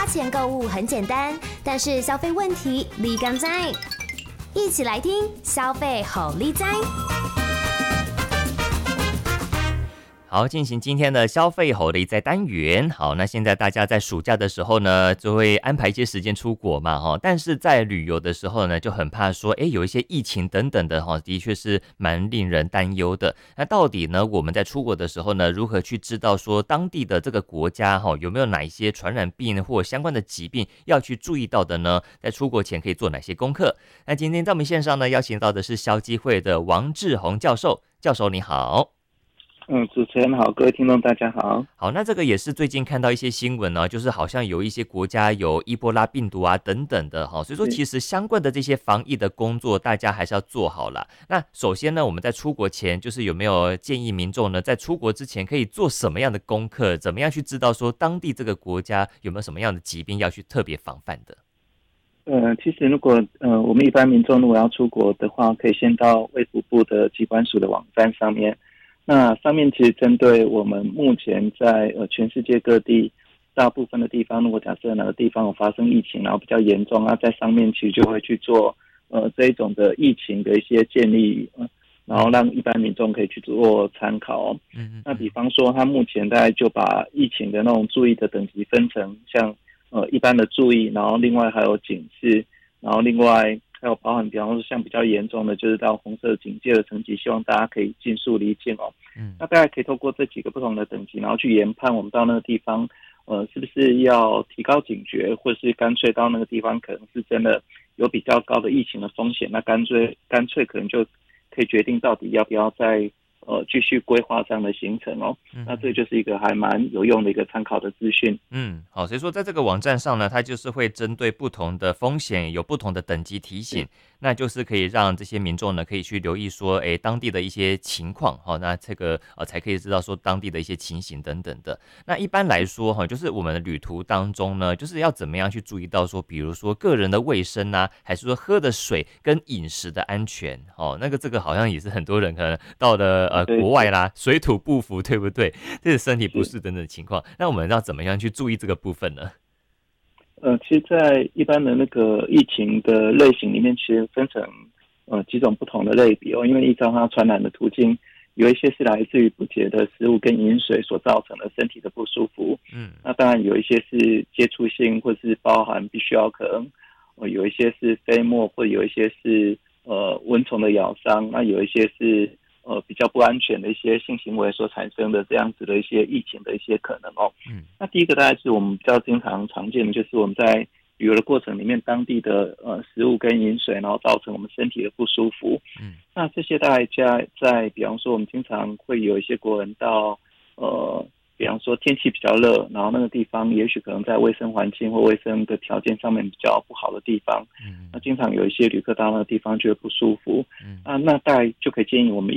钱购物很简单，但是消费问题立竿在。一起来听消费好利哉。 好，进行今天的消费好利哉单元。好，那现在大家在暑假的时候呢，就会安排一些时间出国嘛，但是在旅游的时候呢，就很怕说，有一些疫情等等的的确是蛮令人担忧的。那到底呢，我们在出国的时候呢，如何去知道说当地的这个国家有没有哪一些传染病或相关的疾病要去注意到的呢？在出国前可以做哪些功课？那今天在我们线上呢，邀请到的是消基会的王志宏教授。教授你好。 主持人好，各位听众大家好。 好，那这个也是最近看到一些新闻呢，就是好像有一些国家有伊波拉病毒啊等等的所以说其实相关的这些防疫的工作，大家还是要做好啦。那首先呢，我们在出国前，就是有没有建议民众呢，在出国之前可以做什么样的功课，怎么样去知道说当地这个国家有没有什么样的疾病要去特别防范的？ 其实如果我们一般民众如果要出国的话，可以先到卫福部的疾管署的网站上面。那上面其实针对我们目前在全世界各地大部分的地方，如果假设哪个地方有发生疫情，然后比较严重，在上面其实就会去做这一种的疫情的一些建立，然后让一般民众可以去做参考。那比方说，他目前大概就把疫情的那种注意的等级分成像一般的注意，然后另外还有警示，然后另外还有包含比方说像比较严重的就是到红色警戒的层级，希望大家可以尽速离境那大家可以透过这几个不同的等级，然后去研判我们到那个地方是不是要提高警觉，或是干脆到那个地方可能是真的有比较高的疫情的风险，那干脆可能就可以决定到底要不要再继续规划这样的行程那这就是一个还蛮有用的一个参考的资讯。 好，所以说在这个网站上呢，它就是会针对不同的风险有不同的等级提醒，那就是可以让这些民众呢可以去留意说，当地的一些情况那这个才可以知道说当地的一些情形等等的。那一般来说就是我们的旅途当中呢，就是要怎么样去注意到说，比如说个人的卫生啊，还是说喝的水跟饮食的安全那个这个好像也是很多人可能到了国外啦，水土不服，对不对？这是身体不适等等的情况，那我们要怎么样去注意这个部分呢？ 其实在一般的那个疫情的类型里面，其实分成几种不同的类别因为依照它传染的途径，有一些是来自于不洁的食物跟饮水所造成的身体的不舒服，那当然有一些是接触性，或是包含必须要可能有一些是飞沫，或者有一些是蚊虫的咬伤，那有一些是比较不安全的一些性行为所产生的这样子的一些疫情的一些可能那第一个大概是我们比较经常见的，就是我们在旅游的过程里面，当地的食物跟饮水，然后造成我们身体的不舒服。那这些大概在比方说我们经常会有一些国人到比方说天气比较热，然后那个地方也许可能在卫生环境或卫生的条件上面比较不好的地方，那经常有一些旅客到那个地方觉得不舒服，那大概就可以建议我们